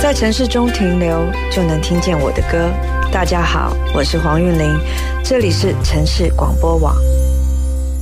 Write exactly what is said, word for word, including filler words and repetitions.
在城市中停留，就能听见我的歌。大家好，我是黄韵玲，这里是城市广播网。